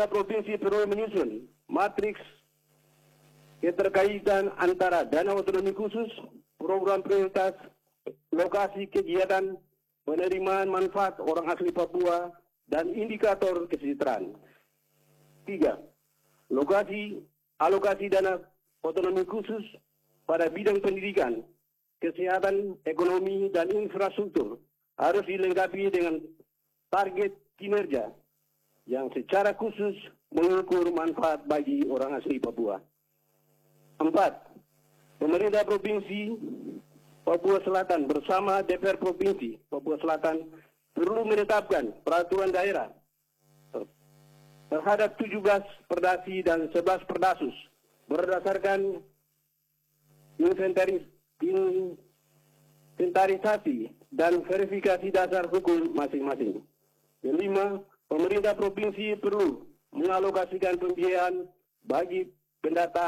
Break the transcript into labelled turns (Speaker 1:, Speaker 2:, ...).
Speaker 1: pemerintah provinsi perlu menyusun matriks keterkaitan antara dana otonomi khusus, program prioritas, lokasi kegiatan, penerimaan manfaat orang asli Papua, dan indikator kesejahteraan. 3. Alokasi dana otonomi khusus pada bidang pendidikan, kesehatan, ekonomi, dan infrastruktur harus dilengkapi dengan target kinerja yang secara khusus mengukur manfaat bagi orang asli Papua. 4. Pemerintah Provinsi Papua Selatan bersama DPR Provinsi Papua Selatan perlu menetapkan peraturan daerah terhadap 17 perdasi dan 11 perdasus berdasarkan inventarisasi dan verifikasi dasar hukum masing-masing. 5. Pemerintah provinsi perlu mengalokasikan pembiayaan bagi pendataan